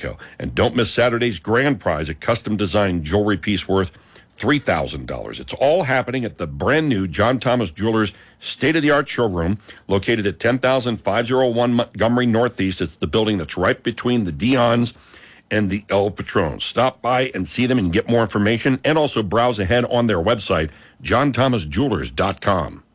Mexico. And don't miss Saturday's grand prize, a custom-designed jewelry piece worth $3,000. It's all happening at the brand-new John Thomas Jewelers state-of-the-art showroom located at 10,501 Montgomery Northeast. It's the building that's right between the Dion's and the El Patron. Stop by and see them and get more information, and also browse ahead on their website, johnthomasjewelers.com.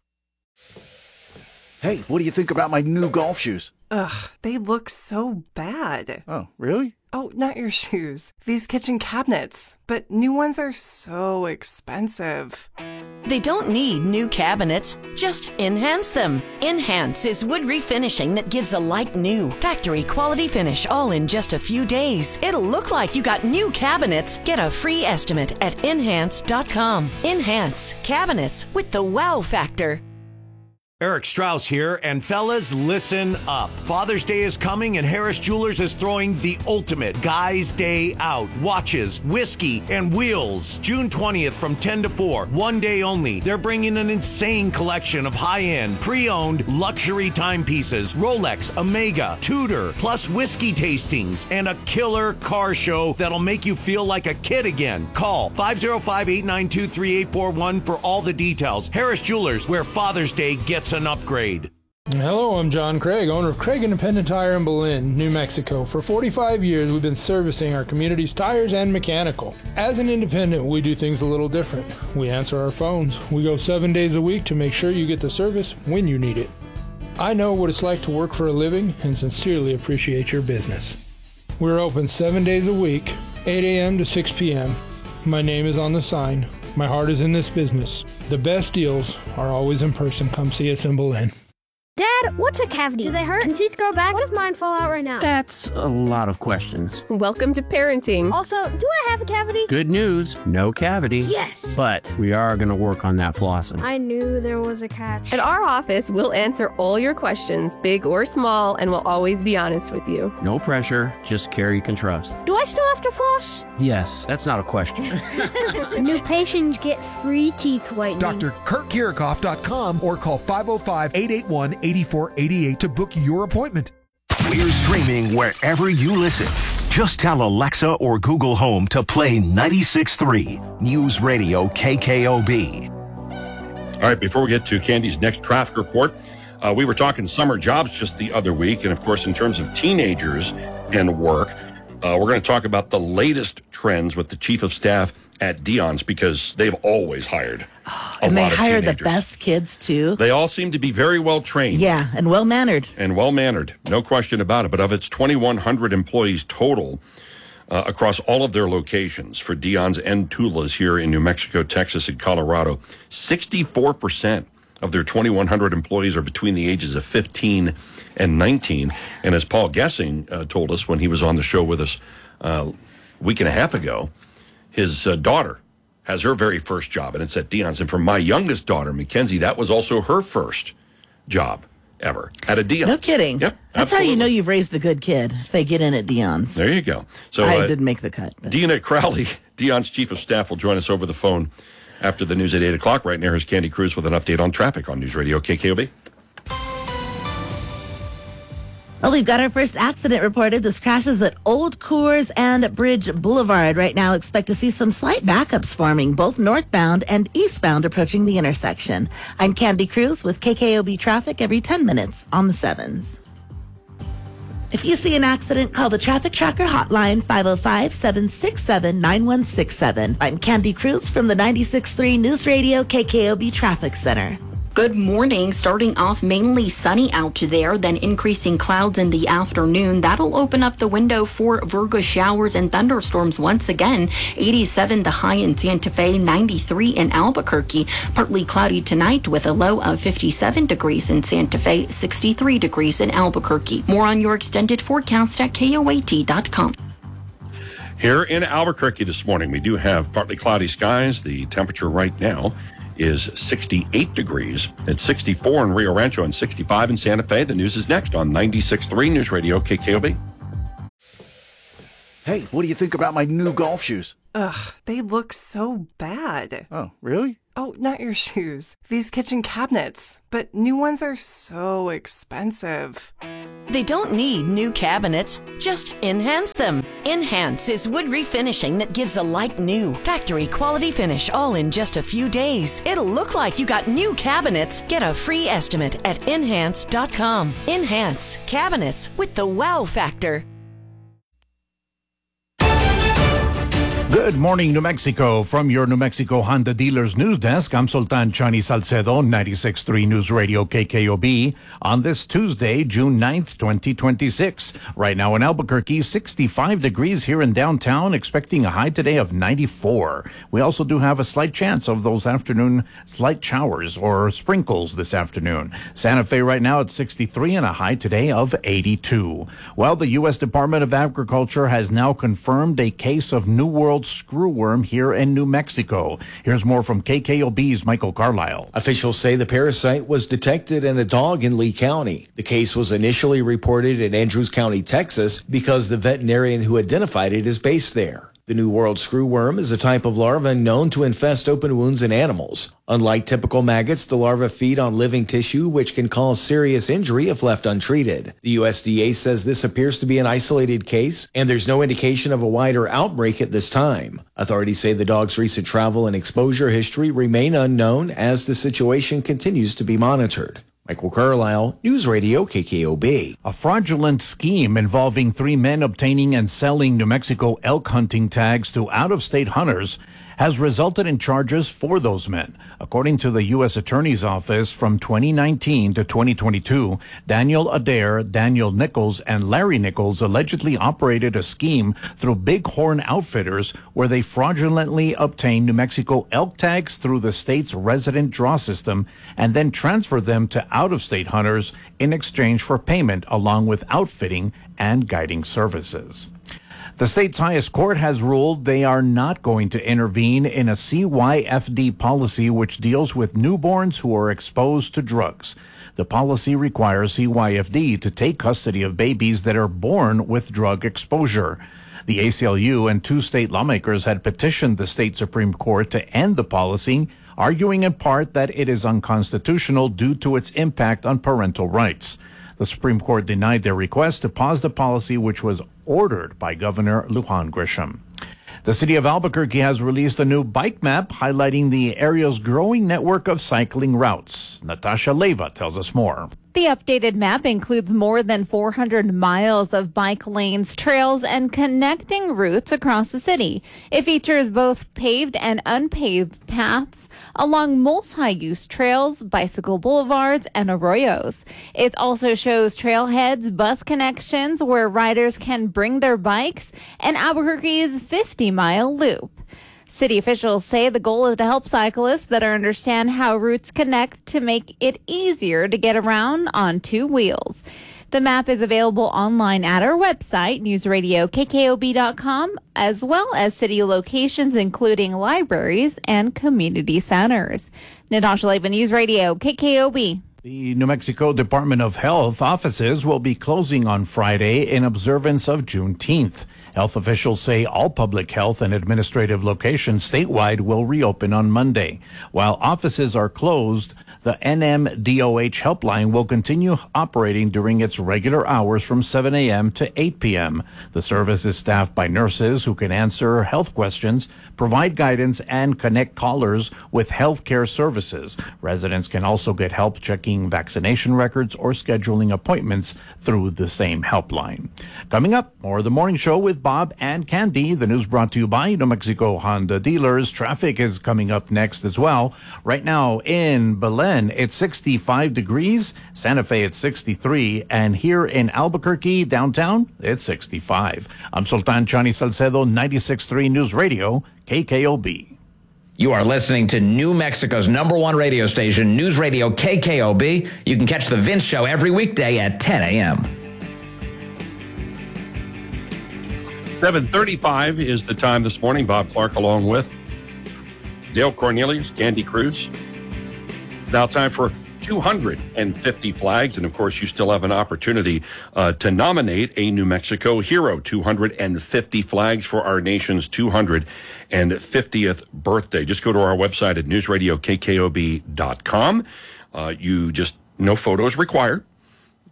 Hey, what do you think about my new golf shoes? Ugh, they look so bad. Oh, really? Oh, not your shoes. These kitchen cabinets. But new ones are so expensive. They don't need new cabinets, just enhance them. Enhance is wood refinishing that gives a like new, factory quality finish all in just a few days. It'll look like you got new cabinets. Get a free estimate at enhance.com. Enhance cabinets with the wow factor. Eric Strauss here, and fellas, listen up. Father's Day is coming, and Harris Jewelers is throwing the ultimate Guys' Day Out. Watches, whiskey, and wheels. June 20th from 10 to 4, one day only. They're bringing an insane collection of high-end, pre-owned luxury timepieces, Rolex, Omega, Tudor, plus whiskey tastings, and a killer car show that'll make you feel like a kid again. Call 505-892-3841 for all the details. Harris Jewelers, where Father's Day gets an upgrade. Hello, I'm John Craig, owner of Craig Independent Tire in Belen, New Mexico. For 45 years, we've been servicing our community's tires and mechanical. As an independent, we do things a little different. We answer our phones. We go 7 days a week to make sure you get the service when you need it. I know what it's like to work for a living and sincerely appreciate your business. We're open 7 days a week, 8 a.m. to 6 p.m. My name is on the sign. My heart is in this business. The best deals are always in person. Come see us in Belen. Dad, what's a cavity? Do they hurt? Can teeth grow back? What if mine fall out right now? That's a lot of questions. Welcome to parenting. Also, do I have a cavity? Good news, no cavity. Yes! But we are going to work on that flossing. I knew there was a catch. At our office, we'll answer all your questions, big or small, and we'll always be honest with you. No pressure, just care you can trust. Do I still have to floss? Yes, that's not a question. New patients get free teeth whitening. DrKurtKirikoff.com or call 505-881-8488 to book your appointment. We're streaming wherever you listen. Just tell Alexa or Google Home to play 96.3 News Radio KKOB. All right, before we get to Candy's next traffic report, we were talking summer jobs just the other week. And, of course, in terms of teenagers and work, we're going to talk about the latest trends with the chief of staff at Dion's, because they've always hired and they hire teenagers. The best kids, too. They all seem to be very well trained. Yeah, and well-mannered. No question about it. But of its 2,100 employees total across all of their locations for Dion's and Tula's here in New Mexico, Texas, and Colorado, 64% of their 2,100 employees are between the ages of 15 and 19. And as Paul Gessing told us when he was on the show with us a week and a half ago, his daughter has her very first job, and it's at Dion's. And for my youngest daughter, Mackenzie, that was also her first job ever at a Dion's. No kidding. Yep, That's absolutely. how you know you've raised a good kid, if they get in at Dion's. There you go. So I didn't make the cut. But. Dina Crowley, Dion's chief of staff, will join us over the phone after the news at 8 o'clock. Right now, here's Candy Cruz with an update on traffic on News Radio KKOB. Well, we've got our first accident reported. This crashes at Old Coors and Bridge Boulevard. Right now, expect to see some slight backups forming, both northbound and eastbound approaching the intersection. I'm Candy Cruz with KKOB Traffic every 10 minutes on the 7s. If you see an accident, call the Traffic Tracker hotline, 505-767-9167. I'm Candy Cruz from the 96.3 News Radio KKOB Traffic Center. Good morning. Starting off mainly sunny out there, then increasing clouds in the afternoon. That'll open up the window for Virgo showers and thunderstorms once again. 87 the high in Santa Fe, 93 in Albuquerque. Partly cloudy tonight with a low of 57 degrees in Santa Fe, 63 degrees in Albuquerque. More on your extended forecast at KOAT.com. Here in Albuquerque this morning, we do have partly cloudy skies. The temperature right now is 68 degrees. It's 64 in Rio Rancho and 65 in Santa Fe. The news is next on 96.3 News Radio KKOB. Hey, what do you think about my new golf shoes? Ugh, they look so bad. Oh, really? Oh, not your shoes. These kitchen cabinets. But new ones are so expensive. They don't need new cabinets, just enhance them. Enhance is wood refinishing that gives a like new, factory quality finish all in just a few days. It'll look like you got new cabinets. Get a free estimate at enhance.com. Enhance cabinets with the wow factor. Good morning, New Mexico. From your New Mexico Honda Dealers News Desk, I'm Sultan Chani Salcedo, 96.3 News Radio KKOB, on this Tuesday, June 9th, 2026. Right now in Albuquerque, 65 degrees here in downtown, expecting a high today of 94. We also do have a slight chance of those afternoon slight showers or sprinkles this afternoon. Santa Fe right now at 63 and a high today of 82. Well, the U.S. Department of Agriculture has now confirmed a case of New World screwworm here in New Mexico. Here's more from KKOB's Michael Carlisle. Officials say the parasite was detected in a dog in Lee County. The case was initially reported in Andrews County, Texas, because the veterinarian who identified it is based there. The New World screwworm is a type of larva known to infest open wounds in animals. Unlike typical maggots, the larvae feed on living tissue, which can cause serious injury if left untreated. The USDA says this appears to be an isolated case, and there's no indication of a wider outbreak at this time. Authorities say the dog's recent travel and exposure history remain unknown as the situation continues to be monitored. Michael Carlisle, News Radio KKOB. A fraudulent scheme involving 3 men obtaining and selling New Mexico elk hunting tags to out-of-state hunters has resulted in charges for those men. According to the U.S. Attorney's Office, from 2019 to 2022, Daniel Adair, Daniel Nichols, and Larry Nichols allegedly operated a scheme through Bighorn Outfitters where they fraudulently obtained New Mexico elk tags through the state's resident draw system and then transferred them to out-of-state hunters in exchange for payment along with outfitting and guiding services. The state's highest court has ruled they are not going to intervene in a CYFD policy which deals with newborns who are exposed to drugs. The policy requires CYFD to take custody of babies that are born with drug exposure. The ACLU and 2 state lawmakers had petitioned the state Supreme Court to end the policy, arguing in part that it is unconstitutional due to its impact on parental rights. The Supreme Court denied their request to pause the policy, which was ordered by Governor Lujan Grisham. The city of Albuquerque has released a new bike map highlighting the area's growing network of cycling routes. Natasha Leva tells us more. The updated map includes more than 400 miles of bike lanes, trails, and connecting routes across the city. It features both paved and unpaved paths along multi-use trails, bicycle boulevards, and arroyos. It also shows trailheads, bus connections where riders can bring their bikes, and Albuquerque's 50-mile loop. City officials say the goal is to help cyclists better understand how routes connect to make it easier to get around on 2 wheels. The map is available online at our website, newsradiokkob.com, as well as city locations including libraries and community centers. Natasha Leva, News Radio, KKOB. The New Mexico Department of Health offices will be closing on Friday in observance of Juneteenth. Health officials say all public health and administrative locations statewide will reopen on Monday. While offices are closed, the NMDOH helpline will continue operating during its regular hours from 7 a.m. to 8 p.m. The service is staffed by nurses who can answer health questions, provide guidance, and connect callers with health care services. Residents can also get help checking vaccination records or scheduling appointments through the same helpline. Coming up, more of the morning show with Bob and Candy. The news brought to you by New Mexico Honda Dealers. Traffic is coming up next as well. Right now in Belen, it's 65 degrees. Santa Fe, it's 63. And here in Albuquerque, downtown, it's 65. I'm Sultan Chani Salcedo, 96.3 News Radio, KKOB. You are listening to New Mexico's #1 radio station, News Radio KKOB. You can catch The Vince Show every weekday at 10 a.m. 7:35 is the time this morning. Bob Clark along with Dale Cornelius, Candy Cruz. Now time for 250 flags. And, of course, you still have an opportunity to nominate a New Mexico hero. 250 flags for our nation's 250th birthday. Just go to our website at newsradiokkob.com. No photos required.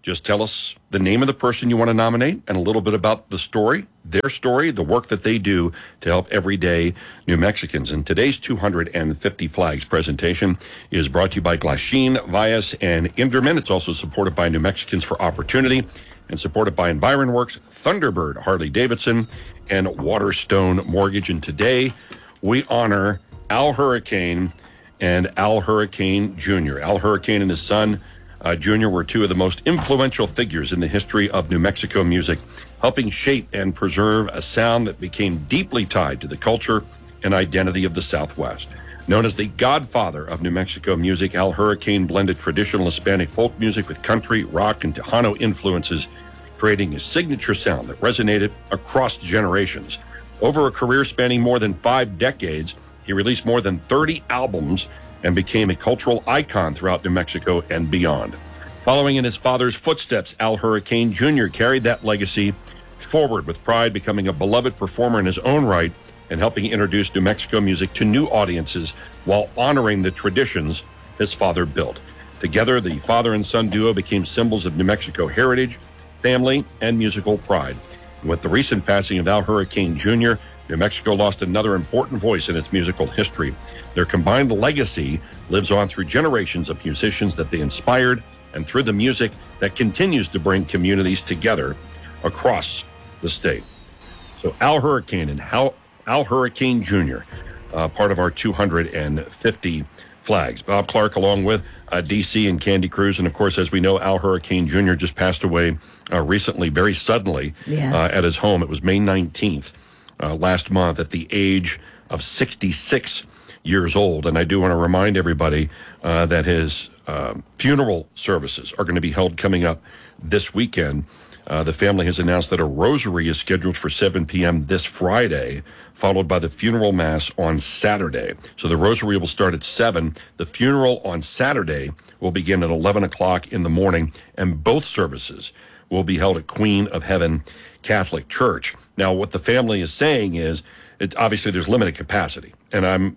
Just tell us the name of the person you want to nominate and a little bit about the story, their story, the work that they do to help everyday New Mexicans. And today's 250 Flags presentation is brought to you by Glasheen, Valles, and Inderman. It's also supported by New Mexicans for Opportunity and supported by EnvironWorks, Thunderbird, Harley-Davidson, and Waterstone Mortgage. And today we honor Al Hurricane and Al Hurricane Jr. Al Hurricane and his son, Jr. were two of the most influential figures in the history of New Mexico music, helping shape and preserve a sound that became deeply tied to the culture and identity of the Southwest. Known as the godfather of New Mexico music, Al Hurricane blended traditional Hispanic folk music with country, rock, and Tejano influences, creating a signature sound that resonated across generations. Over a career spanning more than 5 decades, he released more than 30 albums and became a cultural icon throughout New Mexico and beyond. Following in his father's footsteps, Al Hurricane Jr. carried that legacy forward with pride, becoming a beloved performer in his own right and helping introduce New Mexico music to new audiences while honoring the traditions his father built. Together, the father and son duo became symbols of New Mexico heritage, family, and musical pride. And with the recent passing of Al Hurricane Jr., New Mexico lost another important voice in its musical history. Their combined legacy lives on through generations of musicians that they inspired and through the music that continues to bring communities together across the state. So Al Hurricane and Al Hurricane Jr., part of our 250 Flags. Bob Clark along with DC and Candy Cruz. And of course, as we know, Al Hurricane Jr. just passed away recently, very suddenly at his home. It was May 19th. Last month at the age of 66 years old. And I do want to remind everybody that his funeral services are going to be held coming up this weekend. The family has announced that a rosary is scheduled for 7 p.m. this Friday, followed by the funeral mass on Saturday. So the rosary will start at 7. The funeral on Saturday will begin at 11 o'clock in the morning, and both services will be held at Queen of Heaven Catholic Church. Now, what the family is saying is, obviously there's limited capacity, and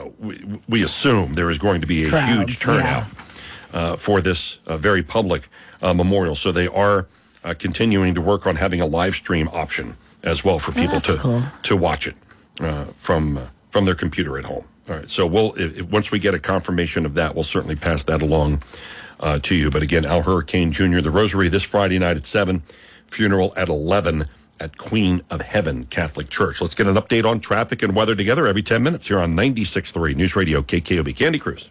we assume there is going to be a huge turnout for this very public memorial. So they are continuing to work on having a live stream option as well for people to watch it from their computer at home. All right, so once we get a confirmation of that, we'll certainly pass that along to you. But again, Al Hurricane Jr., the rosary this Friday night at 7, funeral at 11 at Queen of Heaven Catholic Church. Let's get an update on traffic and weather together every 10 minutes here on 96.3 News Radio KKOB. Candy Cruz.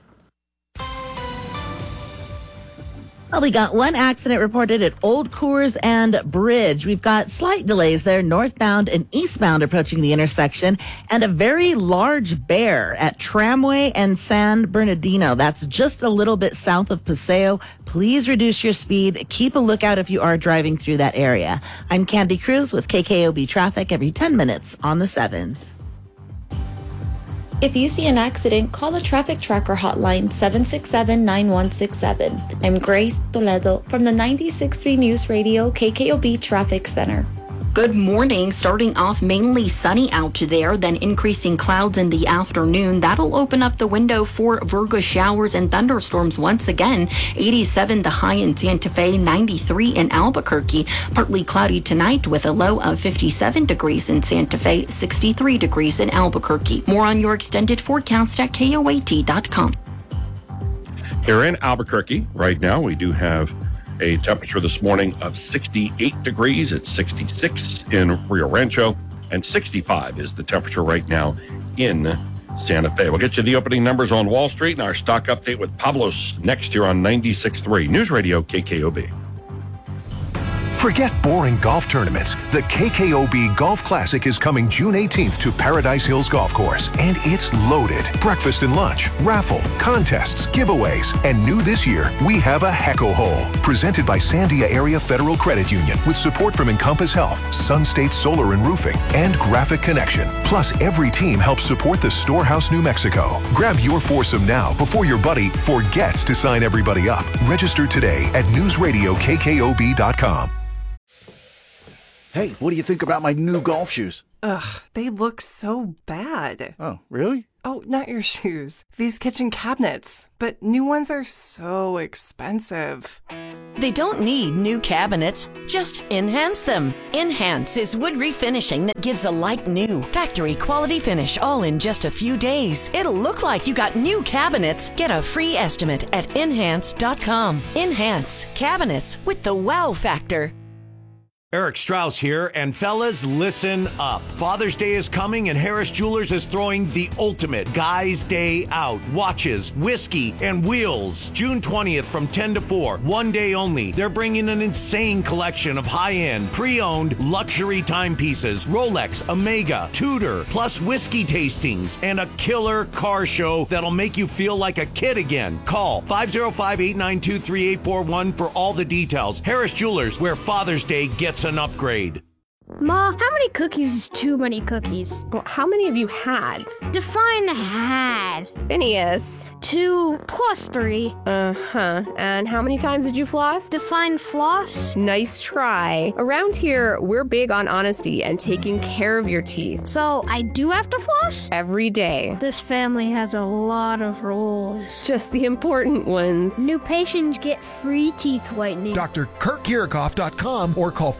Well, we got one accident reported at Old Coors and Bridge. We've got slight delays there, northbound and eastbound approaching the intersection, and a very large bear at Tramway and San Bernardino. That's just a little bit south of Paseo. Please reduce your speed. Keep a lookout if you are driving through that area. I'm Candy Cruz with KKOB Traffic every 10 minutes on the 7s. If you see an accident, call the Traffic Tracker hotline 767-9167. I'm Grace Toledo from the 96.3 News Radio KKOB Traffic Center. Good morning. Starting off mainly sunny out there, then increasing clouds in the afternoon. That'll open up the window for Virgo showers and thunderstorms once again. 87 the high in Santa Fe, 93 in Albuquerque. Partly cloudy tonight with a low of 57 degrees in Santa Fe, 63 degrees in Albuquerque. More on your extended forecast at KOAT.com. Here in Albuquerque right now, we do have a temperature this morning of 68 degrees. It's 66 in Rio Rancho, and 65 is the temperature right now in Santa Fe. We'll get you the opening numbers on Wall Street and our stock update with Pablos next here on 96.3 News Radio KKOB. Forget boring golf tournaments. The KKOB Golf Classic is coming June 18th to Paradise Hills Golf Course, and it's loaded. Breakfast and lunch, raffle, contests, giveaways, and new this year, we have a Hecko Hole, presented by Sandia Area Federal Credit Union with support from Encompass Health, Sun State Solar and Roofing, and Graphic Connection. Plus, every team helps support the Storehouse New Mexico. Grab your foursome now before your buddy forgets to sign everybody up. Register today at newsradiokkob.com. Hey, what do you think about my new golf shoes? Ugh, they look so bad. Oh, really? Oh, not your shoes. These kitchen cabinets. But new ones are so expensive. They don't need new cabinets, just enhance them. Enhance is wood refinishing that gives a like new, factory quality finish all in just a few days. It'll look like you got new cabinets. Get a free estimate at Enhance.com. Enhance, cabinets with the wow factor. Eric Strauss here, and fellas, listen up. Father's Day is coming, and Harris Jewelers is throwing the ultimate Guys' Day Out. Watches, whiskey, and wheels. June 20th from 10 to 4, one day only. They're bringing an insane collection of high-end, pre-owned luxury timepieces, Rolex, Omega, Tudor, plus whiskey tastings, and a killer car show that'll make you feel like a kid again. Call 505-892-3841 for all the details. Harris Jewelers, where Father's Day gets an upgrade. Ma, how many cookies is too many cookies? Well, how many have you had? Define had. Phineas. 2 plus 3. Uh-huh. And how many times did you floss? Define floss. Nice try. Around here, we're big on honesty and taking care of your teeth. So I do have to floss? Every day. This family has a lot of rules. Just the important ones. New patients get free teeth whitening. DrKurtKirikoff.com or call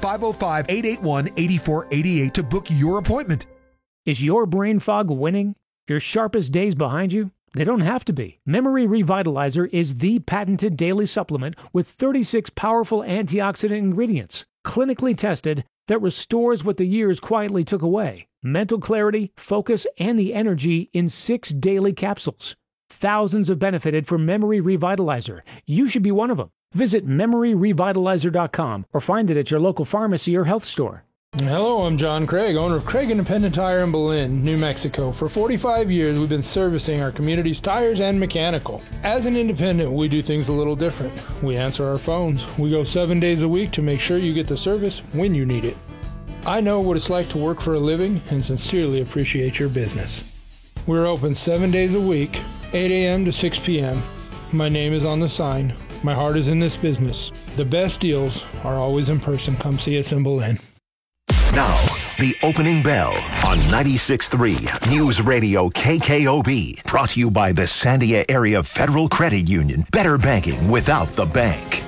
505-881-8488 to book your appointment. Is your brain fog winning? Your sharpest days behind you? They don't have to be. Memory Revitalizer is the patented daily supplement with 36 powerful antioxidant ingredients, clinically tested, that restores what the years quietly took away. Mental clarity, focus, and the energy in 6 daily capsules. Thousands have benefited from Memory Revitalizer. You should be one of them. Visit memoryrevitalizer.com or find it at your local pharmacy or health store. Hello, I'm John Craig, owner of Craig Independent Tire in Belen, New Mexico. For 45 years, we've been servicing our community's tires and mechanical. As an independent, we do things a little different. We answer our phones. We go 7 days a week to make sure you get the service when you need it. I know what it's like to work for a living and sincerely appreciate your business. We're open 7 days a week, 8 a.m. to 6 p.m. My name is on the sign. My heart is in this business. The best deals are always in person. Come see us in Belen. Now, the opening bell on 96.3 News Radio KKOB. Brought to you by the Sandia Area Federal Credit Union. Better banking without the bank.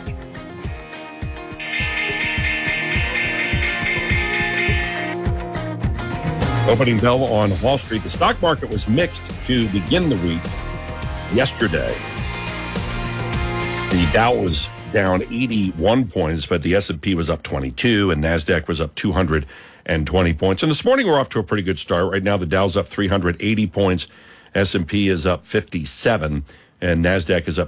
Opening bell on Wall Street. The stock market was mixed to begin the week yesterday. The Dow was down 81 points, but the S&P was up 22 and NASDAQ was up 220 points. And this morning we're off to a pretty good start. Right now the Dow's up 380 points, S&P is up 57, and NASDAQ is up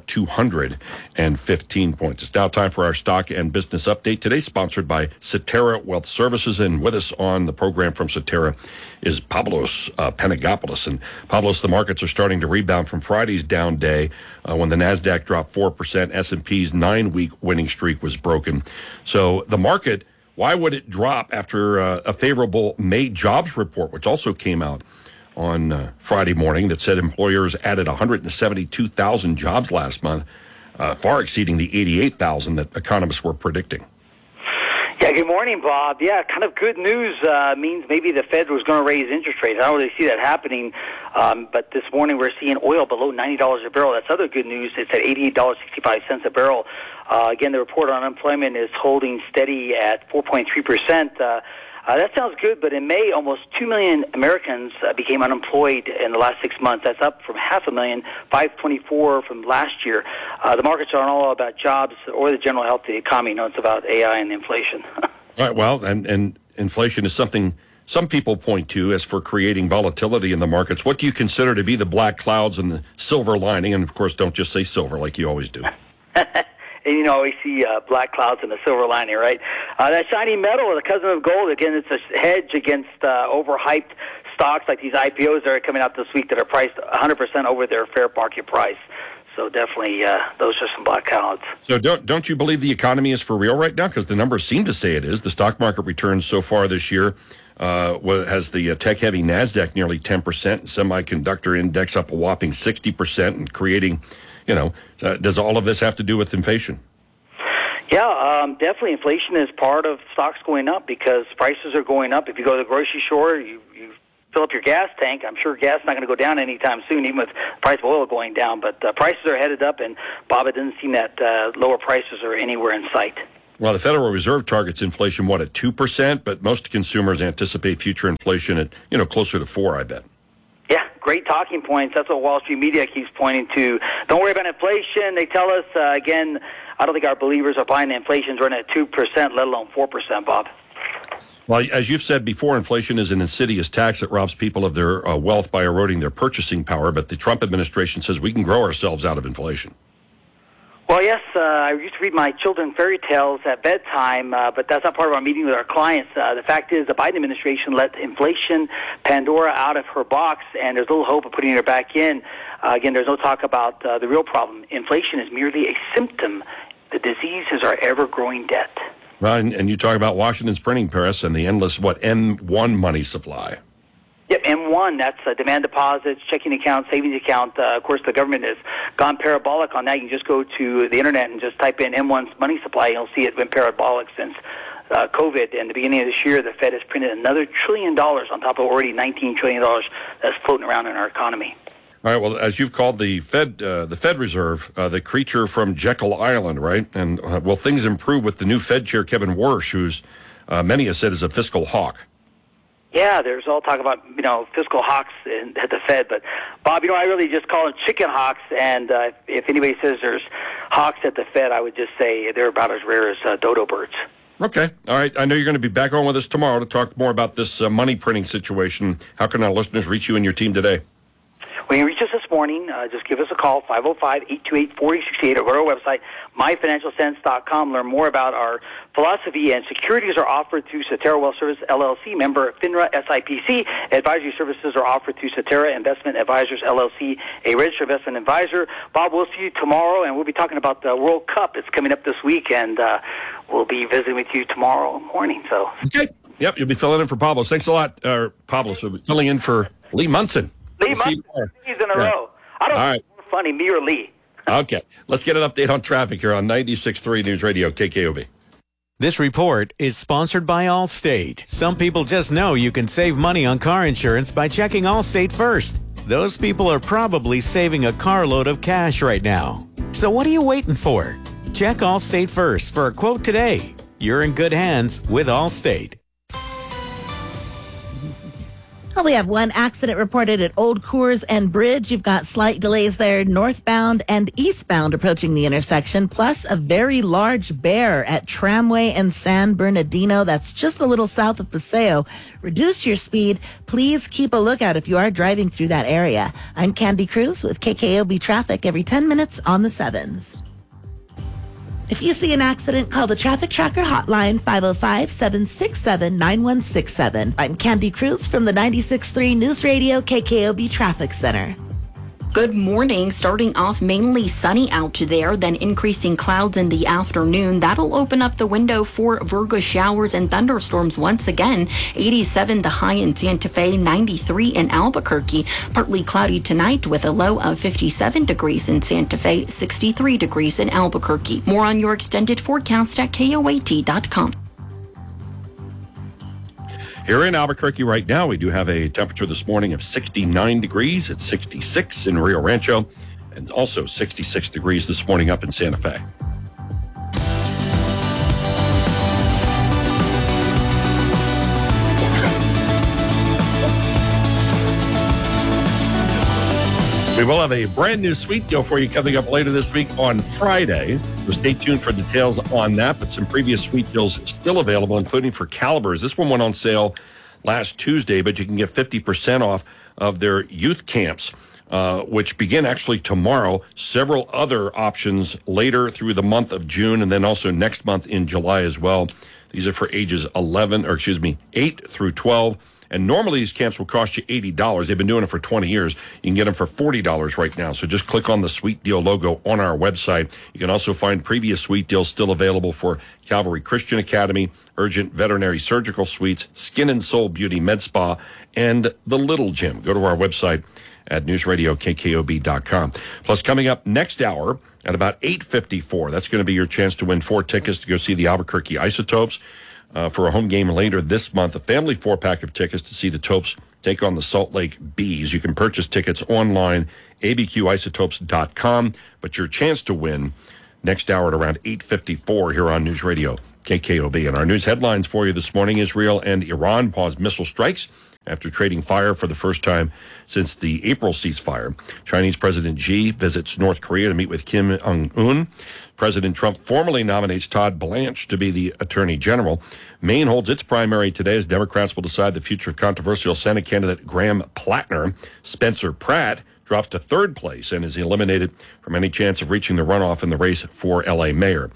215 points. It's now time for our stock and business update. Today sponsored by Cetera Wealth Services, and with us on the program from Cetera is Pavlos Panagopoulos. And Pavlos, the markets are starting to rebound from Friday's down day when the NASDAQ dropped 4%. S&P's 9-week winning streak was broken. So the market, why would it drop after a favorable May jobs report, which also came out on Friday morning, that said employers added 172,000 jobs last month, far exceeding the 88,000 that economists were predicting? Yeah, good morning, Bob. Yeah, kind of good news means maybe the Fed was going to raise interest rates. I don't really see that happening, but this morning we're seeing oil below $90 a barrel. That's other good news. It's at $88.65 a barrel. Again, the report on unemployment is holding steady at 4.3%. That sounds good, but in May, almost 2 million Americans became unemployed in the last 6 months. That's up from 500,000, 524 from last year. The markets aren't all about jobs or the general health of the economy. No, it's about AI and inflation. All right, well, and inflation is something some people point to as for creating volatility in the markets. What do you consider to be the black clouds and the silver lining? And, of course, don't just say silver like you always do. And you always see black clouds and a silver lining, right? That shiny metal, the cousin of gold, again, it's a hedge against overhyped stocks like these IPOs that are coming out this week that are priced 100% over their fair market price. So definitely those are some black clouds. So don't you believe the economy is for real right now? Because the numbers seem to say it is. The stock market returns so far this year has the tech-heavy NASDAQ nearly 10%, semiconductor index up a whopping 60%, and creating... does all of this have to do with inflation? Yeah, definitely. Inflation is part of stocks going up because prices are going up. If you go to the grocery store, you fill up your gas tank. I'm sure gas is not going to go down anytime soon, even with the price of oil going down. But prices are headed up, and, Bob, it doesn't seem that lower prices are anywhere in sight. Well, the Federal Reserve targets inflation, at 2%? But most consumers anticipate future inflation at, closer to 4%, I bet. Yeah, great talking points. That's what Wall Street media keeps pointing to. Don't worry about inflation. They tell us, again, I don't think our believers are buying the inflation's running at 2%, let alone 4%, Bob. Well, as you've said before, inflation is an insidious tax that robs people of their wealth by eroding their purchasing power. But the Trump administration says we can grow ourselves out of inflation. Well, yes, I used to read my children fairy tales at bedtime, but that's not part of our meeting with our clients. The fact is the Biden administration let inflation Pandora out of her box, and there's little hope of putting her back in. Again, there's no talk about the real problem. Inflation is merely a symptom. The disease is our ever-growing debt. Well, and you talk about Washington's printing press and the endless, M1 money supply. Yep, M1, that's demand deposits, checking account, savings account. Of course, the government has gone parabolic on that. You can just go to the Internet and just type in M1's money supply, and you'll see it went parabolic since COVID. And the beginning of this year, the Fed has printed another $1 trillion on top of already $19 trillion that's floating around in our economy. All right, well, as you've called the Fed Reserve, the creature from Jekyll Island, right? And will things improve with the new Fed chair, Kevin Warsh, who's many have said is a fiscal hawk? Yeah, there's all talk about, fiscal hawks at the Fed. But, Bob, I really just call them chicken hawks. And if anybody says there's hawks at the Fed, I would just say they're about as rare as dodo birds. Okay. All right. I know you're going to be back on with us tomorrow to talk more about this money printing situation. How can our listeners reach you and your team today? When you reach us this morning, just give us a call, 505-828-4068, or go to our website, myfinancialsense.com. Learn more about our philosophy, and securities are offered through Cetera Wealth Service, LLC, member FINRA SIPC. Advisory services are offered through Cetera Investment Advisors, LLC, a registered investment advisor. Bob, we'll see you tomorrow, and we'll be talking about the World Cup. It's coming up this week, and we'll be visiting with you tomorrow morning. So. Okay. Yep, you'll be filling in for Pablo. Thanks a lot, Pablo. So filling in for Lee Munson. Lee Munson, in a row. I don't know if it's funny, me or Lee. Okay. Let's get an update on traffic here on 96.3 News Radio, KKOB. This report is sponsored by Allstate. Some people just know you can save money on car insurance by checking Allstate first. Those people are probably saving a carload of cash right now. So what are you waiting for? Check Allstate first for a quote today. You're in good hands with Allstate. Well, we have one accident reported at Old Coors and Bridge. You've got slight delays there northbound and eastbound approaching the intersection, plus a very large bear at Tramway and San Bernardino. That's just a little south of Paseo. Reduce your speed. Please keep a lookout if you are driving through that area. I'm Candy Cruz with KKOB Traffic every 10 minutes on the 7s. If you see an accident, call the Traffic Tracker hotline, 505-767-9167. I'm Candy Cruz from the 96.3 News Radio KKOB Traffic Center. Good morning. Starting off mainly sunny out there, then increasing clouds in the afternoon. That'll open up the window for Virgo showers and thunderstorms once again. 87 the high in Santa Fe, 93 in Albuquerque. Partly cloudy tonight with a low of 57 degrees in Santa Fe, 63 degrees in Albuquerque. More on your extended forecast at KOAT.com. Here in Albuquerque right now, we do have a temperature this morning of 69 degrees. It's 66 in Rio Rancho, and also 66 degrees this morning up in Santa Fe. We will have a brand new sweet deal for you coming up later this week on Friday. So stay tuned for details on that. But some previous sweet deals still available, including for Calibers. This one went on sale last Tuesday, but you can get 50% off of their youth camps, which begin actually tomorrow. Several other options later through the month of June, and then also next month in July as well. These are for ages 8 through 12. And normally these camps will cost you $80. They've been doing it for 20 years. You can get them for $40 right now. So just click on the Sweet Deal logo on our website. You can also find previous Sweet Deals still available for Calvary Christian Academy, Urgent Veterinary Surgical Suites, Skin and Soul Beauty Med Spa, and the Little Gym. Go to our website at newsradiokkob.com. Plus, coming up next hour at about 8:54, that's going to be your chance to win 4 tickets to go see the Albuquerque Isotopes. For a home game later this month, a family 4-pack of tickets to see the Topes take on the Salt Lake Bees. You can purchase tickets online, abqisotopes.com, but your chance to win next hour at around 8:54 here on News Radio KKOB. And our news headlines for you this morning: Israel and Iran pause missile strikes after trading fire for the first time since the April ceasefire. Chinese President Xi visits North Korea to meet with Kim Jong-un. President Trump formally nominates Todd Blanche to be the Attorney General. Maine holds its primary today as Democrats will decide the future of controversial Senate candidate Graham Plattner. Spencer Pratt drops to third place and is eliminated from any chance of reaching the runoff in the race for L.A. mayor.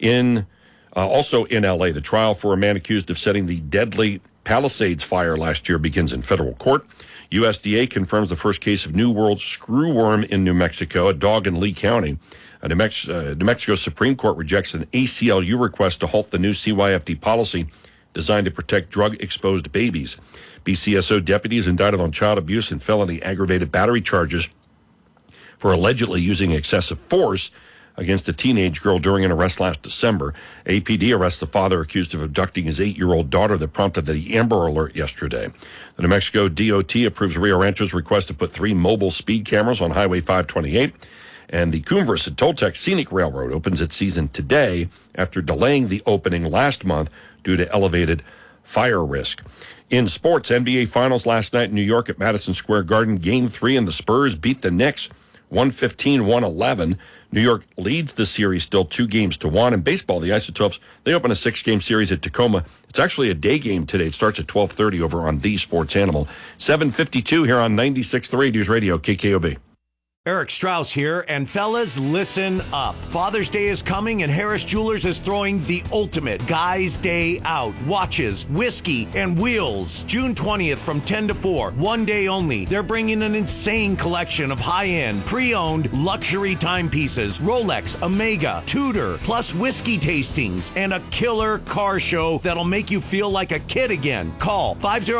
Also in L.A., the trial for a man accused of setting the deadly Palisades fire last year begins in federal court. USDA confirms the first case of New World screwworm in New Mexico, a dog in Lee County. New Mexico Supreme Court rejects an ACLU request to halt the new CYFD policy designed to protect drug-exposed babies. BCSO deputies indicted on child abuse and felony aggravated battery charges for allegedly using excessive force against a teenage girl during an arrest last December. APD arrests the father accused of abducting his 8-year-old daughter that prompted the Amber Alert yesterday. The New Mexico DOT approves Rio Rancho's request to put 3 mobile speed cameras on Highway 528. And the Cumbres and Toltec Scenic Railroad opens its season today after delaying the opening last month due to elevated fire risk. In sports, NBA Finals last night in New York at Madison Square Garden. Game 3, and the Spurs beat the Knicks 115-111. New York leads the series still 2-1. In baseball, the Isotopes, they open a 6-game series at Tacoma. It's actually a day game today. It starts at 12:30 over on The Sports Animal. 7:52 here on 96.3 News Radio KKOB. Eric Strauss here, and fellas, listen up. Father's Day is coming, and Harris Jewelers is throwing the ultimate Guys' Day Out. Watches, whiskey, and wheels. June 20th from 10 to 4. One day only. They're bringing an insane collection of high-end, pre-owned luxury timepieces. Rolex, Omega, Tudor, plus whiskey tastings, and a killer car show that'll make you feel like a kid again. Call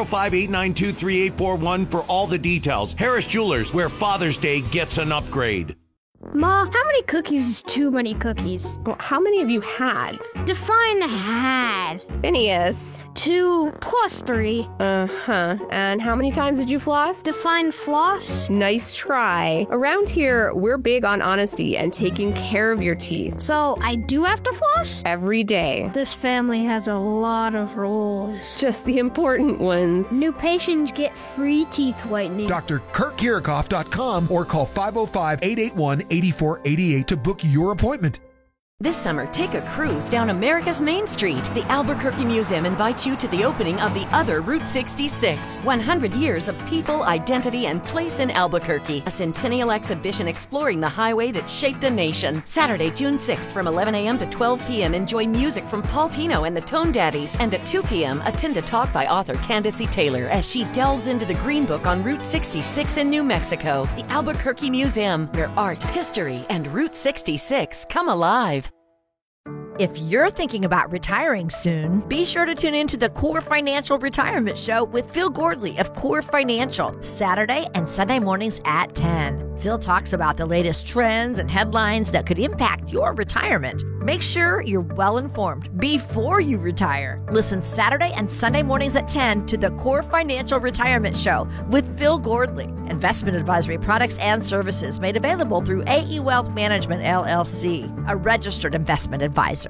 505-892-3841 for all the details. Harris Jewelers, where Father's Day gets an upgrade. Ma, how many cookies is too many cookies? Well, how many have you had? Define had. Phineas. 2 plus 3. Uh-huh. And how many times did you floss? Define floss. Nice try. Around here, we're big on honesty and taking care of your teeth. So I do have to floss? Every day. This family has a lot of rules. Just the important ones. New patients get free teeth whitening. DrKirkKirikoff.com or call 505-881-8488 to book your appointment. This summer, take a cruise down America's Main Street. The Albuquerque Museum invites you to the opening of the other Route 66. 100 years of people, identity, and place in Albuquerque. A centennial exhibition exploring the highway that shaped a nation. Saturday, June 6th from 11 a.m. to 12 p.m. Enjoy music from Paul Pino and the Tone Daddies. And at 2 p.m., attend a talk by author Candace E. Taylor as she delves into the Green Book on Route 66 in New Mexico. The Albuquerque Museum, where art, history, and Route 66 come alive. If you're thinking about retiring soon, be sure to tune in to the Core Financial Retirement Show with Phil Gordley of Core Financial, Saturday and Sunday mornings at 10. Phil talks about the latest trends and headlines that could impact your retirement. Make sure you're well informed before you retire. Listen Saturday and Sunday mornings at 10 to the Core Financial Retirement Show with Phil Gordley. Investment advisory products and services made available through AE Wealth Management, LLC, a registered investment advisor.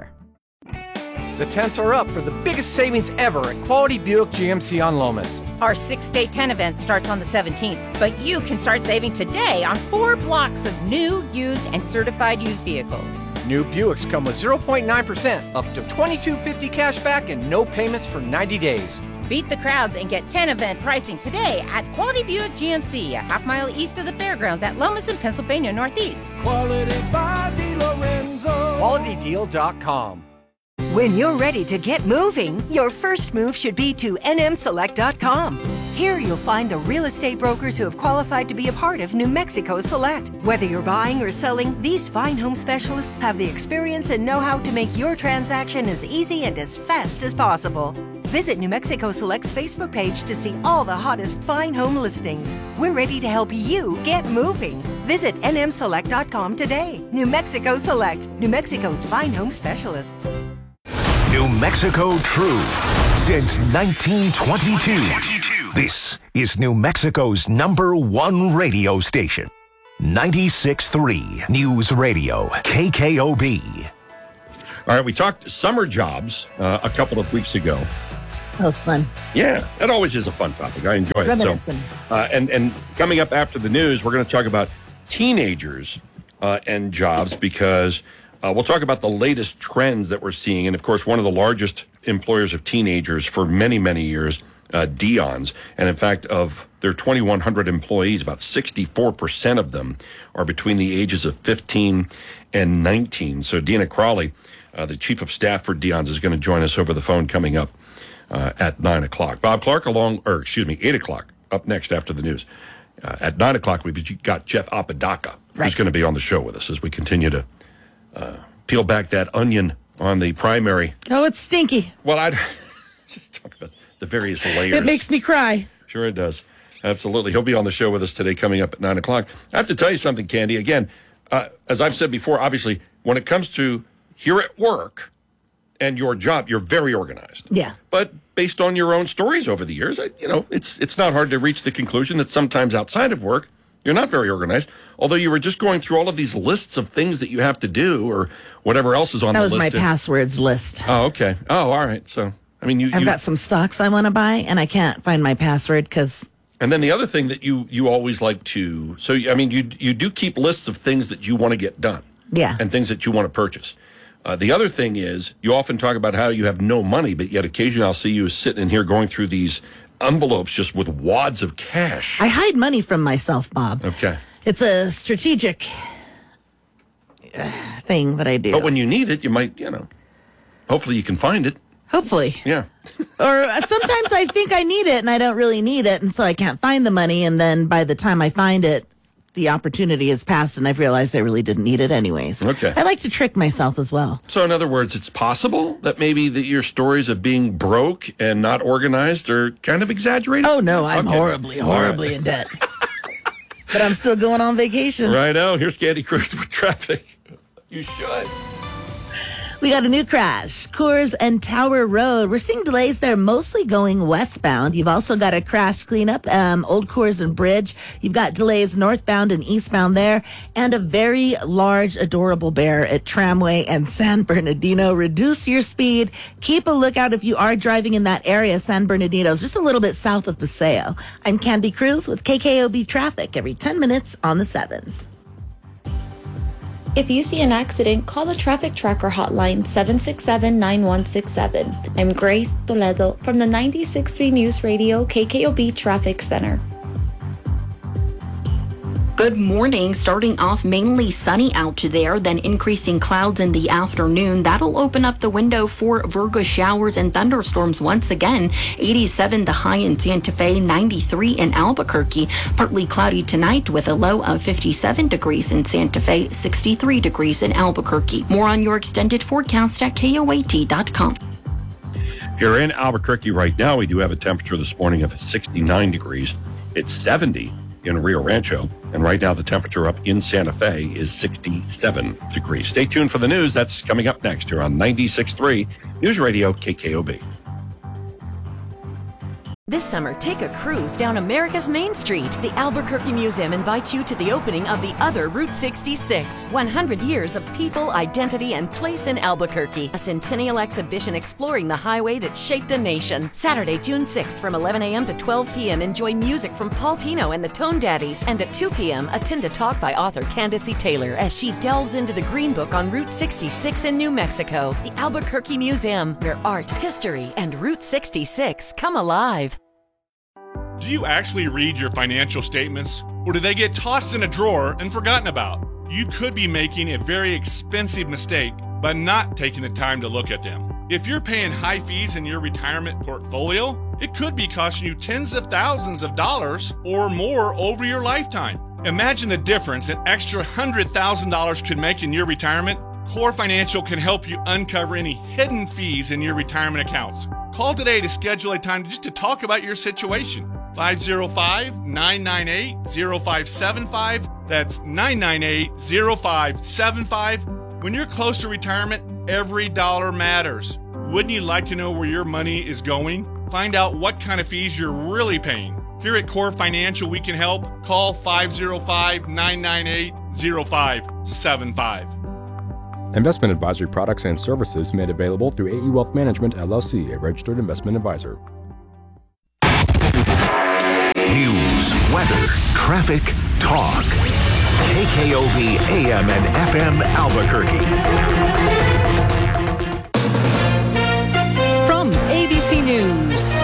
The tents are up for the biggest savings ever at Quality Buick GMC on Lomas. Our 6-day tent event starts on the 17th, but you can start saving today on 4 blocks of new, used, and certified used vehicles. New Buicks come with 0.9%, up to $22.50 cash back, and no payments for 90 days. Beat the crowds and get 10 event pricing today at Quality Buick GMC, a half-mile east of the fairgrounds at Lomas in Pennsylvania Northeast. Quality by DiLorenzo. QualityDeal.com. When you're ready to get moving, your first move should be to nmselect.com. Here you'll find the real estate brokers who have qualified to be a part of New Mexico Select. Whether you're buying or selling, these fine home specialists have the experience and know-how to make your transaction as easy and as fast as possible. Visit New Mexico Select's Facebook page to see all the hottest fine home listings. We're ready to help you get moving. Visit nmselect.com today. New Mexico Select, New Mexico's fine home specialists. New Mexico True since 1922. This is New Mexico's #1 radio station. 96.3 News Radio, KKOB. All right, we talked summer jobs a couple of weeks ago. That was fun. Yeah, that always is a fun topic. I enjoy it. Reminiscent. So, and coming up after the news, we're going to talk about teenagers and jobs because we'll talk about the latest trends that we're seeing. And, of course, one of the largest employers of teenagers for many, many years, Dion's. And, in fact, of their 2,100 employees, about 64% of them are between the ages of 15 and 19. So Dina Crawley, the chief of staff for Dion's, is going to join us over the phone coming up at 9 o'clock. Bob Clark 8 o'clock, up next after the news. At 9 o'clock, we've got Jeff Apodaca, who's going to be on the show with us as we continue to peel back that onion on the primary. Oh, it's stinky. Well, I'd just talk about the various layers. It makes me cry. Sure it does. Absolutely. He'll be on the show with us today coming up at 9 o'clock. I have to tell you something, Candy. Again, as I've said before, obviously, when it comes to here at work and your job, you're very organized. Yeah. But based on your own stories over the years, it's not hard to reach the conclusion that sometimes outside of work, you're not very organized. Although you were just going through all of these lists of things that you have to do or whatever else is on the list. That was my passwords list. Oh, okay. Oh, all right. So, I mean, I've got some stocks I want to buy, and I can't find my password because... And then the other thing that you always like to... So, I mean, you do keep lists of things that you want to get done. Yeah. And things that you want to purchase. The other thing is you often talk about how you have no money, but yet occasionally I'll see you sitting in here going through these envelopes just with wads of cash. I hide money from myself, Bob. Okay. It's a strategic thing that I do. But when you need it, you might, hopefully you can find it. Hopefully. Yeah. Or sometimes I think I need it and I don't really need it, and so I can't find the money, and then by the time I find it, the opportunity has passed and I've realized I really didn't need it anyways. Okay. I like to trick myself as well. So in other words, it's possible that maybe your stories of being broke and not organized are kind of exaggerated? Oh, no, I'm horribly in debt. But I'm still going on vacation. Right now, here's Candy Cruz with traffic. You should. We got a new crash, Coors and Tower Road. We're seeing delays there, mostly going westbound. You've also got a crash cleanup, Old Coors and Bridge. You've got delays northbound and eastbound there, and a very large, adorable bear at Tramway and San Bernardino. Reduce your speed. Keep a lookout if you are driving in that area. San Bernardino is just a little bit south of Paseo. I'm Candy Cruz with KKOB Traffic every 10 minutes on the 7s. If you see an accident, call the Traffic Tracker hotline 767-9167. I'm Grace Toledo from the 96.3 News Radio KKOB Traffic Center. Good morning. Starting off mainly sunny out there, then increasing clouds in the afternoon. That'll open up the window for Virgo showers and thunderstorms once again. 87 the high in Santa Fe, 93 in Albuquerque. Partly cloudy tonight with a low of 57 degrees in Santa Fe, 63 degrees in Albuquerque. More on your extended forecast at KOAT.com. Here in Albuquerque right now, we do have a temperature this morning of 69 degrees. It's 70 in Rio Rancho. And right now, the temperature up in Santa Fe is 67 degrees. Stay tuned for the news. That's coming up next here on 96.3 News Radio KKOB. This summer, take a cruise down America's Main Street. The Albuquerque Museum invites you to the opening of the other Route 66. 100 years of people, identity, and place in Albuquerque. A centennial exhibition exploring the highway that shaped a nation. Saturday, June 6th from 11 a.m. to 12 p.m. Enjoy music from Paul Pino and the Tone Daddies. And at 2 p.m., attend a talk by author Candace E. Taylor as she delves into the Green Book on Route 66 in New Mexico. The Albuquerque Museum, where art, history, and Route 66 come alive. Do you actually read your financial statements, or do they get tossed in a drawer and forgotten about? You could be making a very expensive mistake by not taking the time to look at them. If you're paying high fees in your retirement portfolio, it could be costing you tens of thousands of dollars or more over your lifetime. Imagine the difference an extra $100,000 could make in your retirement. Core Financial can help you uncover any hidden fees in your retirement accounts. Call today to schedule a time just to talk about your situation. 505-998-0575. That's 998-0575. When you're close to retirement, every dollar matters. Wouldn't you like to know where your money is going? Find out what kind of fees you're really paying. Here at Core Financial, we can help. Call 505-998-0575. Investment advisory products and services made available through AE Wealth Management, LLC, a registered investment advisor. News, weather, traffic, talk. KKOV AM and FM Albuquerque. From ABC News,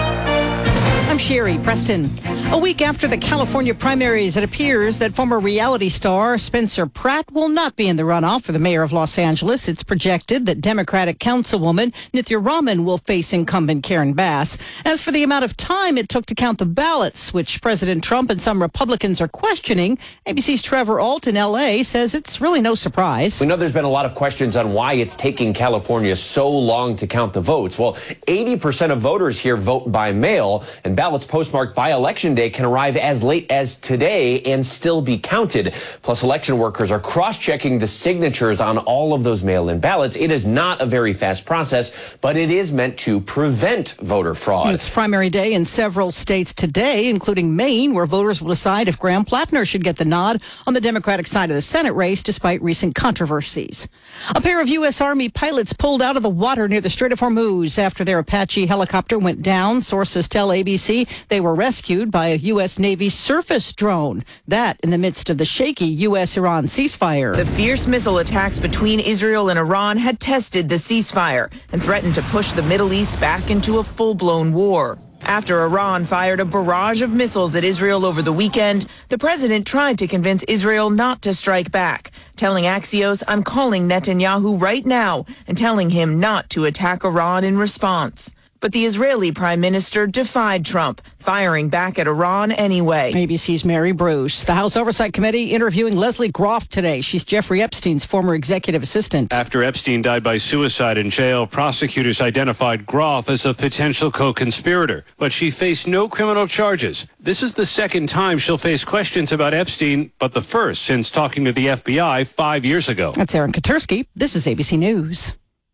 I'm Sherry Preston. A week after the California primaries, it appears that former reality star Spencer Pratt will not be in the runoff for the mayor of Los Angeles. It's projected that Democratic Councilwoman Nithya Raman will face incumbent Karen Bass. As for the amount of time it took to count the ballots, which President Trump and some Republicans are questioning, ABC's Trevor Ault in L.A. says it's really no surprise. We know there's been a lot of questions on why it's taking California so long to count the votes. Well, 80% of voters here vote by mail, and ballots postmarked by Election Day can arrive as late as today and still be counted. Plus, election workers are cross-checking the signatures on all of those mail-in ballots. It is not a very fast process, but it is meant to prevent voter fraud. It's primary day in several states today, including Maine, where voters will decide if Graham Plattner should get the nod on the Democratic side of the Senate race, despite recent controversies. A pair of U.S. Army pilots pulled out of the water near the Strait of Hormuz after their Apache helicopter went down. Sources tell ABC they were rescued by a U.S. Navy surface drone. That in the midst of the shaky U.S.-Iran ceasefire. The fierce missile attacks between Israel and Iran had tested the ceasefire and threatened to push the Middle East back into a full-blown war. After Iran fired a barrage of missiles at Israel over the weekend, the president tried to convince Israel not to strike back, telling Axios, "I'm calling Netanyahu right now and telling him not to attack Iran in response." But the Israeli prime minister defied Trump, firing back at Iran anyway. ABC's Mary Bruce. The House Oversight Committee interviewing Leslie Groff today. She's Jeffrey Epstein's former executive assistant. After Epstein died by suicide in jail, prosecutors identified Groff as a potential co-conspirator, but she faced no criminal charges. This is the second time she'll face questions about Epstein, but the first since talking to the FBI 5 years ago. That's Aaron Katursky. This is ABC News.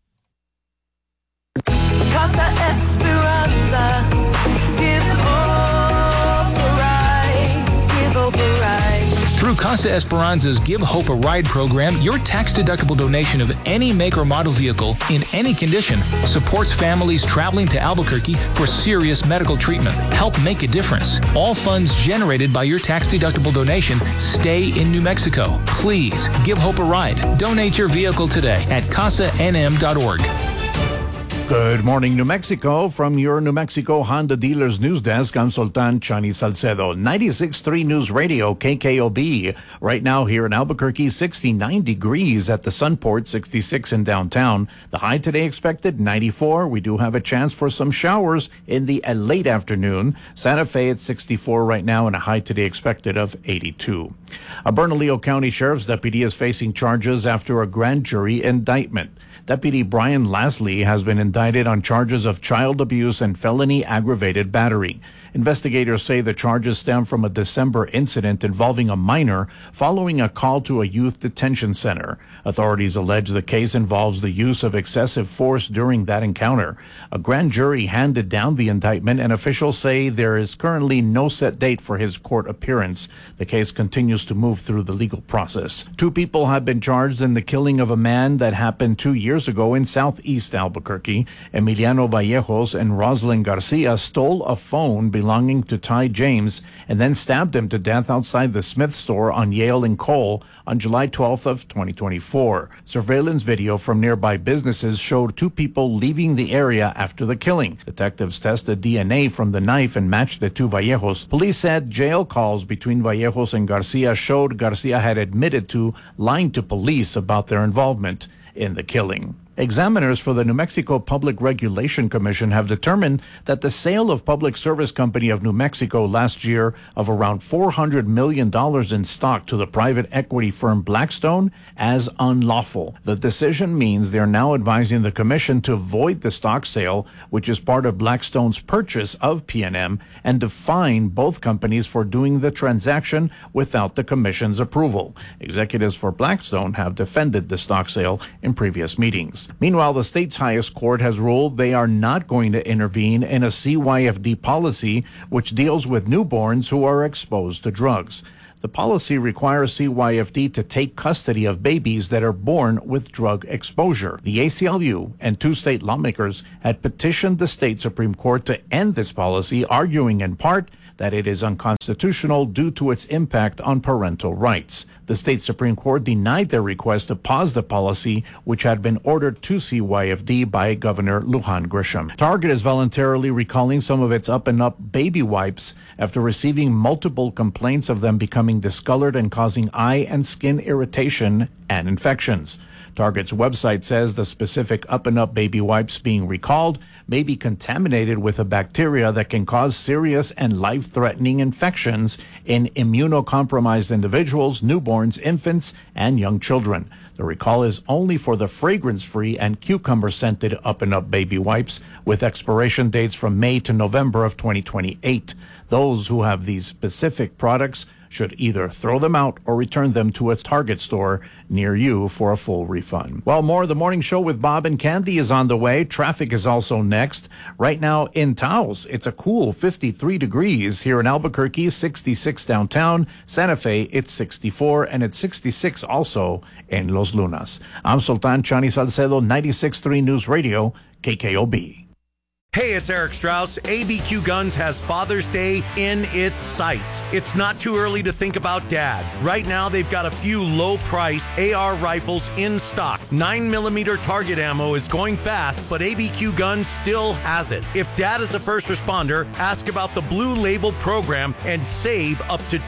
Casa Esperanza, give hope a ride, give hope a ride. Through Casa Esperanza's Give Hope a Ride program, your tax-deductible donation of any make or model vehicle in any condition supports families traveling to Albuquerque for serious medical treatment. Help make a difference. All funds generated by your tax-deductible donation stay in New Mexico. Please give Hope a ride. Donate your vehicle today at casanm.org. Good morning, New Mexico. From your New Mexico Honda Dealers News Desk, I'm Sultan Chani Salcedo. 96.3 News Radio, KKOB. Right now here in Albuquerque, 69 degrees at the Sunport, 66 in downtown. The high today expected 94. We do have a chance for some showers in the late afternoon. Santa Fe at 64 right now and a high today expected of 82. A Bernalillo County Sheriff's deputy is facing charges after a grand jury indictment. Deputy Brian Lasley has been indicted on charges of child abuse and felony aggravated battery. Investigators say the charges stem from a December incident involving a minor following a call to a youth detention center. Authorities allege the case involves the use of excessive force during that encounter. A grand jury handed down the indictment, and officials say there is currently no set date for his court appearance. The case continues to move through the legal process. 2 people have been charged in the killing of a man that happened 2 years ago in southeast Albuquerque. Emiliano Vallejos and Roslyn Garcia stole a phone belonging to Ty James and then stabbed him to death outside the Smith store on Yale and Cole on July 12th of 2024. Surveillance video from nearby businesses showed 2 people leaving the area after the killing. Detectives tested DNA from the knife and matched it to Vallejos. Police said jail calls between Vallejos and Garcia showed Garcia had admitted to lying to police about their involvement in the killing. Examiners for the New Mexico Public Regulation Commission have determined that the sale of Public Service Company of New Mexico last year of around $400 million in stock to the private equity firm Blackstone as unlawful. The decision means they're now advising the commission to void the stock sale, which is part of Blackstone's purchase of PNM, and to fine both companies for doing the transaction without the commission's approval. Executives for Blackstone have defended the stock sale in previous meetings. drugs. Meanwhile, the state's highest court has ruled they are not going to intervene in a CYFD policy which deals with newborns who are exposed to drugs. The policy requires CYFD to take custody of babies that are born with drug exposure. The ACLU and 2 state lawmakers had petitioned the state Supreme Court to end this policy, arguing in part that it is unconstitutional due to its impact on parental rights. The state Supreme Court denied their request to pause the policy, which had been ordered to CYFD by Governor Lujan Grisham. Target is voluntarily recalling some of its up-and-up baby wipes after receiving multiple complaints of them becoming discolored and causing eye and skin irritation and infections. Target's website says the specific up-and-up baby wipes being recalled may be contaminated with a bacteria that can cause serious and life-threatening infections in immunocompromised individuals, newborns, infants, and young children. The recall is only for the fragrance-free and cucumber-scented up-and-up baby wipes with expiration dates from May to November of 2028. Those who have these specific products should either throw them out or return them to a Target store near you for a full refund. Well, more of the morning show with Bob and Candy is on the way. Traffic is also next. Right now in Taos, it's a cool 53 degrees. Here in Albuquerque, 66 downtown. Santa Fe, it's 64, and it's 66 also in Los Lunas. I'm Sultan Chani Salcedo, 96.3 News Radio, KKOB. Hey, it's Eric Strauss. ABQ Guns has Father's Day in its sights. It's not too early to think about Dad. Right now, they've got a few low-priced AR rifles in stock. 9mm target ammo is going fast, but ABQ Guns still has it. If Dad is a first responder, ask about the Blue Label program and save up to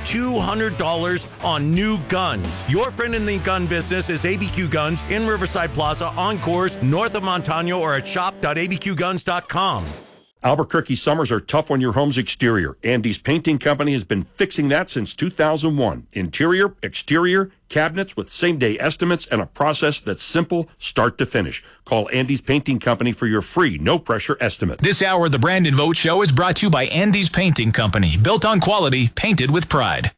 $200 on new guns. Your friend in the gun business is ABQ Guns in Riverside Plaza, on Coors, north of Montano, or at shop.abqguns.com. Albuquerque summers are tough on your home's exterior. Andy's Painting Company has been fixing that since 2001. Interior, exterior, cabinets with same-day estimates and a process that's simple start to finish. Call Andy's Painting Company for your free, no-pressure estimate. This hour of the Brandon Vogt Show is brought to you by Andy's Painting Company. Built on quality, painted with pride.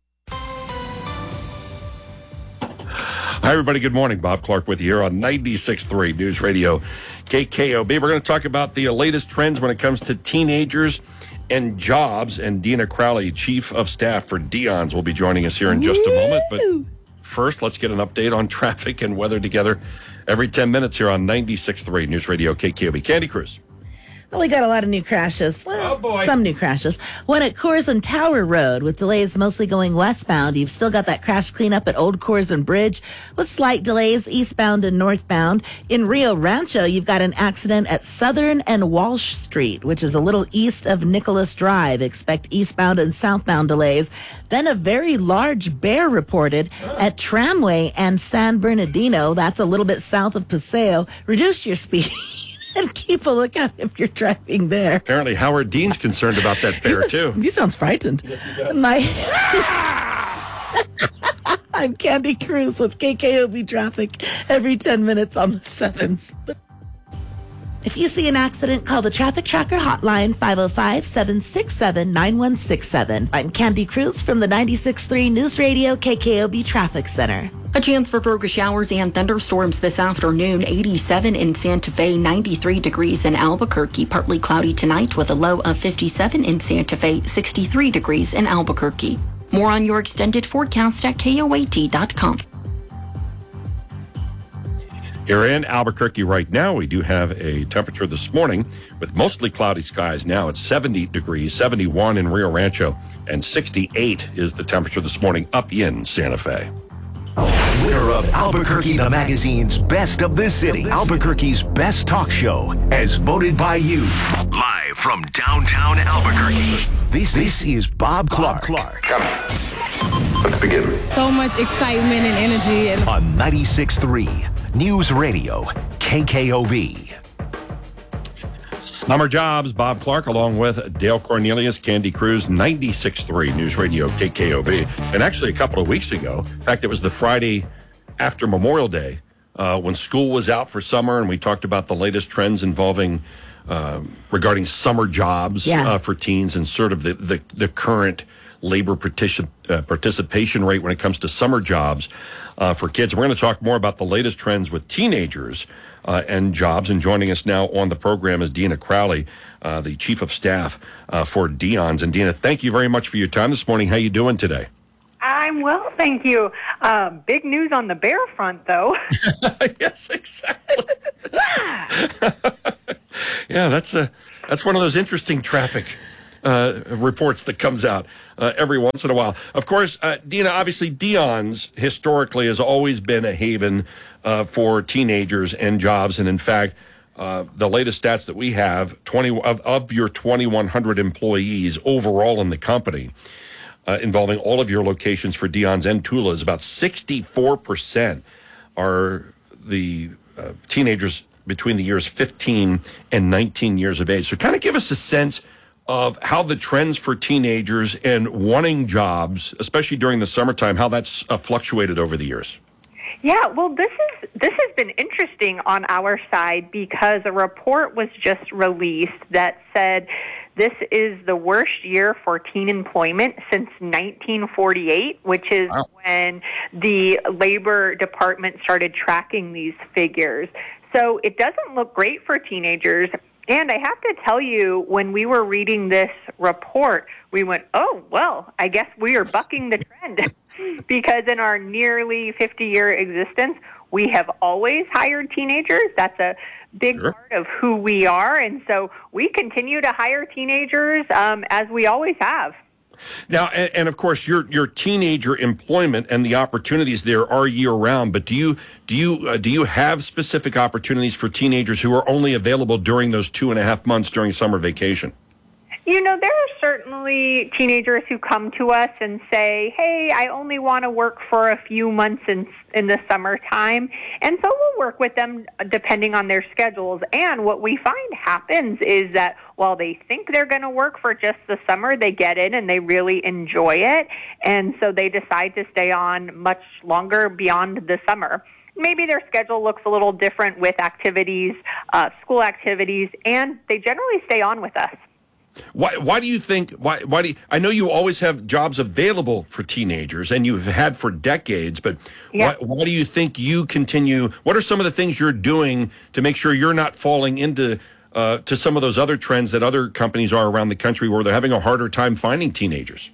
Hi, everybody. Good morning. Bob Clark with you here on 96.3 News Radio KKOB. We're going to talk about the latest trends when it comes to teenagers and jobs. And Dina Crowley, Chief of Staff for Dion's, will be joining us here in just a moment. But first, let's get an update on traffic and weather together every 10 minutes here on 96.3 News Radio KKOB. Candy Cruz. Well, we got a lot of new crashes. Well, some new crashes. One at Coors and Tower Road with delays mostly going westbound. You've still got that crash cleanup at Old Coors and Bridge with slight delays eastbound and northbound. In Rio Rancho, you've got an accident at Southern and Walsh Street, which is a little east of Nicholas Drive. Expect eastbound and southbound delays. Then a very large bear reported at Tramway and San Bernardino. That's a little bit south of Paseo. Reduce your speed. And keep a lookout if you're driving there. Apparently, Howard Dean's concerned about that bear, too. He sounds frightened. Yes, he does. I'm Candy Cruz with KKOB Traffic every 10 minutes on the 7s. If you see an accident, call the Traffic Tracker hotline, 505-767-9167. I'm Candy Cruz from the 96.3 News Radio KKOB Traffic Center. A chance for Virgo showers and thunderstorms this afternoon. 87 in Santa Fe, 93 degrees in Albuquerque. Partly cloudy tonight with a low of 57 in Santa Fe, 63 degrees in Albuquerque. More on your extended forecast at KOAT.com. Here in Albuquerque right now, we do have a temperature this morning with mostly cloudy skies now. It's 70 degrees, 71 in Rio Rancho, and 68 is the temperature this morning up in Santa Fe. Winner of Albuquerque the Magazine's Best of the City, Albuquerque's best talk show, as voted by you. Live from downtown Albuquerque, this is Bob Clark. Come. Let's begin. So much excitement and energy. And on 96.3 News Radio KKOB. Summer Jobs, Bob Clark, along with Dale Cornelius, Candy Cruz, 96.3 News Radio KKOB. And actually a couple of weeks ago, in fact, it was the Friday after Memorial Day, when school was out for summer, and we talked about the latest trends involving regarding summer jobs for teens and sort of the current labor participation rate when it comes to summer jobs for kids. We're going to talk more about the latest trends with teenagers and jobs. And joining us now on the program is Dina Crowley, the Chief of Staff for Dion's. And Dina, thank you very much for your time this morning. How you doing today? I'm well, thank you. Big news on the bear front, though. Yes, exactly. Yeah, that's one of those interesting traffic reports that comes out every once in a while. Of course, Dina, obviously Dion's historically has always been a haven for teenagers and jobs. And in fact, the latest stats that we have, of your 2,100 employees overall in the company, involving all of your locations for Dion's and Tula's, about 64% are the teenagers between the years 15 and 19 years of age. So kind of give us a sense of how the trends for teenagers and wanting jobs, especially during the summertime, how that's fluctuated over the years. Yeah, well, this has been interesting on our side because a report was just released that said this is the worst year for teen employment since 1948, which is when the Labor Department started tracking these figures. So it doesn't look great for teenagers. And I have to tell you, when we were reading this report, we went, oh, well, I guess we are bucking the trend. Because in our nearly 50-year existence, we have always hired teenagers. That's a big part of who we are. And so we continue to hire teenagers as we always have. Now, and of course, your teenager employment and the opportunities there are year round. But do you have specific opportunities for teenagers who are only available during those 2.5 months during summer vacation? You know, there are certainly teenagers who come to us and say, hey, I only want to work for a few months in the summertime. And so we'll work with them depending on their schedules. And what we find happens is that while they think they're going to work for just the summer, they get in and they really enjoy it. And so they decide to stay on much longer beyond the summer. Maybe their schedule looks a little different with activities, school activities, and they generally stay on with us. Why do you think, I know you always have jobs available for teenagers and you've had for decades, but why do you think you continue? What are some of the things you're doing to make sure you're not falling into to some of those other trends that other companies are around the country where they're having a harder time finding teenagers?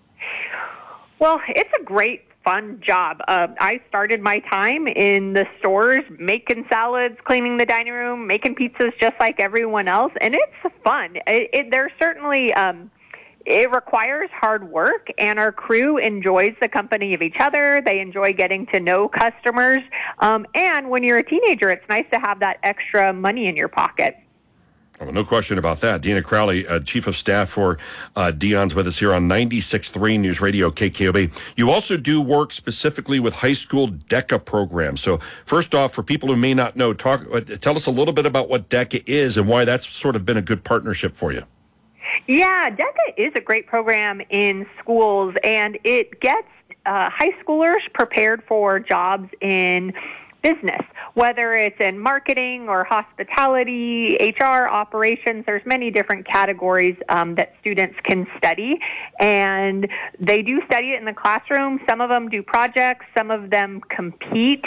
Well, it's a great fun job. I started my time in the stores making salads, cleaning the dining room, making pizzas just like everyone else, and it's fun. There's certainly it requires hard work, and our crew enjoys the company of each other. They enjoy getting to know customers, and when you're a teenager, it's nice to have that extra money in your pocket. Oh, no question about that. Dina Crowley, Chief of Staff for Dion's, with us here on 96.3 News Radio KKOB. You also do work specifically with high school DECA programs. So first off, for people who may not know, tell us a little bit about what DECA is and why that's sort of been a good partnership for you. Yeah, DECA is a great program in schools, and it gets high schoolers prepared for jobs in business, whether it's in marketing or hospitality, HR, operations. There's many different categories that students can study, and they do study it in the classroom. Some of them do projects, some of them compete.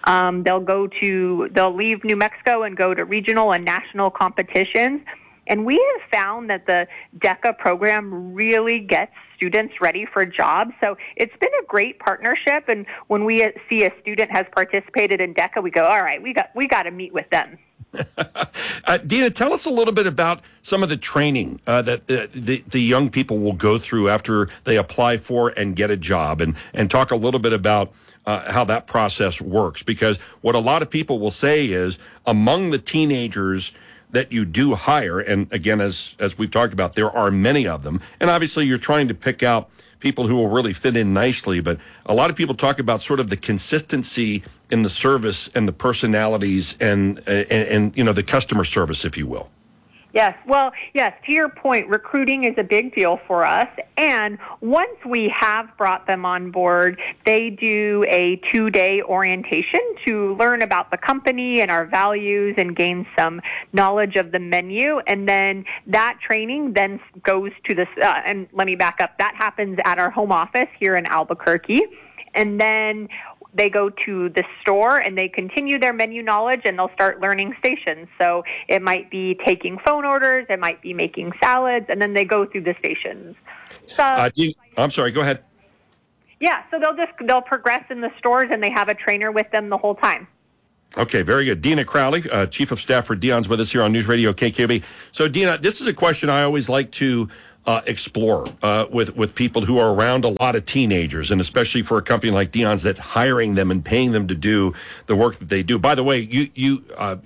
They'll leave New Mexico and go to regional and national competitions. And we have found that the DECA program really gets students ready for jobs. So it's been a great partnership. And when we see a student has participated in DECA, we go, all right, we got to meet with them. Dina, tell us a little bit about some of the training that the young people will go through after they apply for and get a job, and talk a little bit about how that process works. Because what a lot of people will say is, among the teenagers that you do hire, and again, as we've talked about, there are many of them, and obviously you're trying to pick out people who will really fit in nicely, but a lot of people talk about sort of the consistency in the service and the personalities and you know, the customer service, if you will. Yes. Well, yes, to your point, recruiting is a big deal for us. And once we have brought them on board, they do a 2-day orientation to learn about the company and our values and gain some knowledge of the menu. And then that training then goes to the, and let me back up, that happens at our home office here in Albuquerque. And then they go to the store and they continue their menu knowledge and they'll start learning stations. So it might be taking phone orders, it might be making salads, and then they go through the stations. So I'm sorry, go ahead. Yeah, so they'll progress in the stores and they have a trainer with them the whole time. Okay, very good. Dina Crowley, Chief of Staff for Dion's with us here on News Radio KKOB. So Dina, this is a question I always like to explore with people who are around a lot of teenagers, and especially for a company like Dion's that's hiring them and paying them to do the work that they do. By the way, you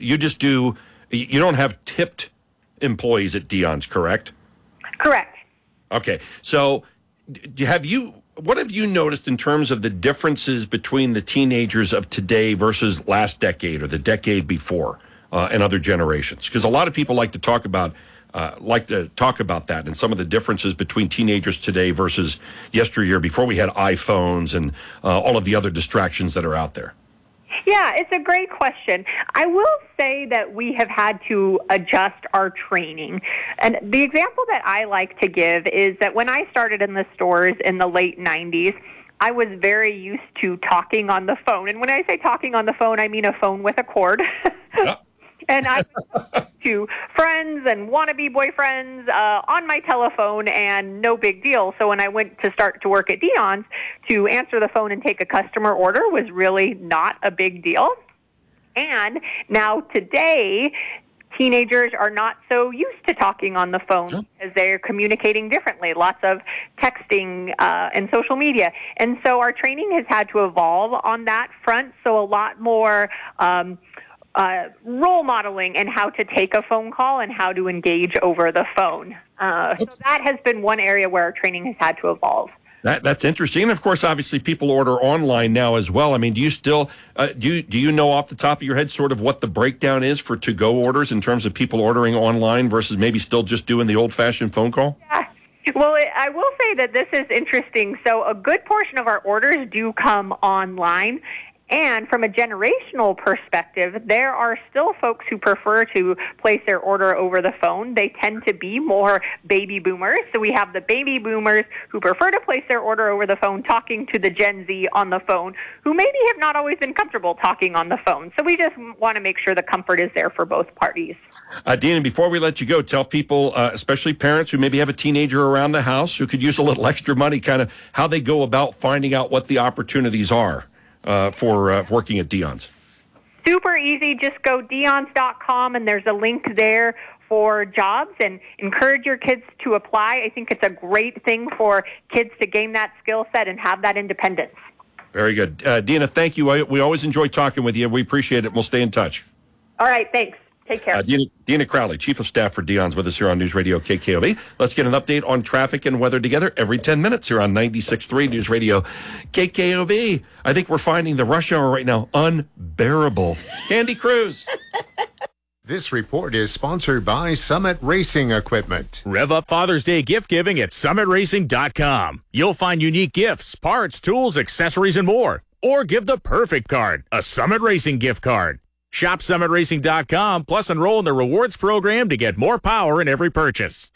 don't have tipped employees at Dion's, correct? Correct. Okay, so what have you noticed in terms of the differences between the teenagers of today versus last decade or the decade before and other generations? Because a lot of people like to talk about that and some of the differences between teenagers today versus yesteryear before we had iPhones and all of the other distractions that are out there. Yeah, it's a great question. I will say that we have had to adjust our training. And the example that I like to give is that when I started in the stores in the late 90s, I was very used to talking on the phone. And when I say talking on the phone, I mean a phone with a cord. And I would talk to friends and wannabe boyfriends on my telephone, and no big deal. So when I went to start to work at Dion's, to answer the phone and take a customer order was really not a big deal. And now today, teenagers are not so used to talking on the phone because they're communicating differently, lots of texting and social media. And so our training has had to evolve on that front, so a lot more role modeling and how to take a phone call and how to engage over the phone. So that has been one area where our training has had to evolve. That's interesting. And of course, obviously, people order online now as well. I mean, do you still do you know off the top of your head sort of what the breakdown is for to-go orders in terms of people ordering online versus maybe still just doing the old-fashioned phone call? Yeah. Well, I will say that this is interesting. So a good portion of our orders do come online. And from a generational perspective, there are still folks who prefer to place their order over the phone. They tend to be more baby boomers. So we have the baby boomers who prefer to place their order over the phone, talking to the Gen Z on the phone, who maybe have not always been comfortable talking on the phone. So we just want to make sure the comfort is there for both parties. Dina, before we let you go, tell people, especially parents who maybe have a teenager around the house who could use a little extra money, kind of how they go about finding out what the opportunities are for working at Dion's. Super easy. Just go Dion's.com and there's a link there for jobs, and encourage your kids to apply. I think it's a great thing for kids to gain that skill set and have that independence. Very good. Dina, thank you. We always enjoy talking with you. We appreciate it. We'll stay in touch. All right. Thanks. Take care. Dina Crowley, Chief of Staff for Dion's, with us here on News Radio KKOB. Let's get an update on traffic and weather together every 10 minutes here on 96.3 News Radio KKOB. I think we're finding the rush hour right now unbearable. Candy Cruz. This report is sponsored by Summit Racing Equipment. Rev up Father's Day gift giving at summitracing.com. You'll find unique gifts, parts, tools, accessories, and more. Or give the perfect card, a Summit Racing gift card. Shop summitracing.com, plus enroll in the rewards program to get more power in every purchase.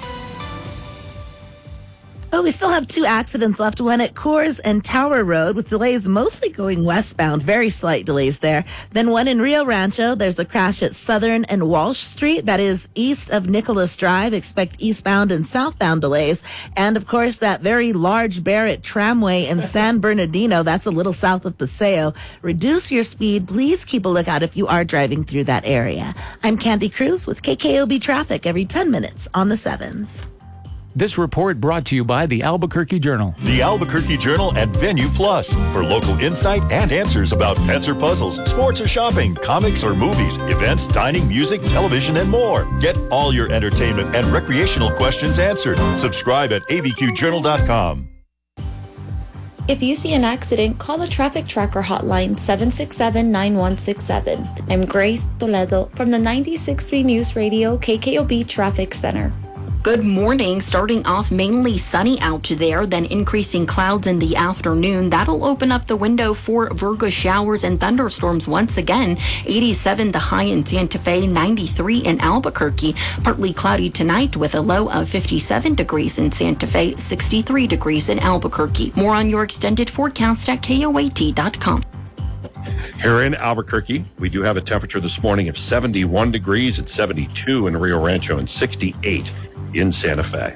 Oh, we still have 2 accidents left, one at Coors and Tower Road, with delays mostly going westbound, very slight delays there. Then one in Rio Rancho, there's a crash at Southern and Walsh Street, that is east of Nicholas Drive. Expect eastbound and southbound delays. And of course, that very large Barrett tramway in San Bernardino, that's a little south of Paseo. Reduce your speed. Please keep a lookout if you are driving through that area. I'm Candy Cruz with KKOB Traffic every 10 minutes on the 7s. This report brought to you by the Albuquerque Journal. The Albuquerque Journal and Venue Plus for local insight and answers about pets or puzzles, sports or shopping, comics or movies, events, dining, music, television, and more. Get all your entertainment and recreational questions answered. Subscribe at abqjournal.com. If you see an accident, call the Traffic Tracker hotline 767-9167. I'm Grace Toledo from the 96.3 News Radio KKOB Traffic Center. Good morning. Starting off mainly sunny out there, then increasing clouds in the afternoon. That'll open up the window for Virgo showers and thunderstorms once again. 87 the high in Santa Fe, 93 in Albuquerque. Partly cloudy tonight with a low of 57 degrees in Santa Fe, 63 degrees in Albuquerque. More on your extended forecast at KOAT.com. Here in Albuquerque, we do have a temperature this morning of 71 degrees and 72 in Rio Rancho and 68 in Santa Fe.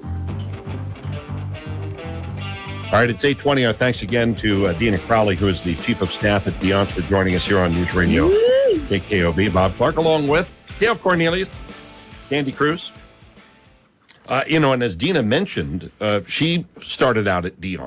All right, it's 8:20. Our thanks again to Dina Crowley, who is the Chief of Staff at Deon's, for joining us here on News Radio KKOB. Bob Clark, along with Dale Cornelius, Candy Cruz. And as Dina mentioned, she started out at Deon.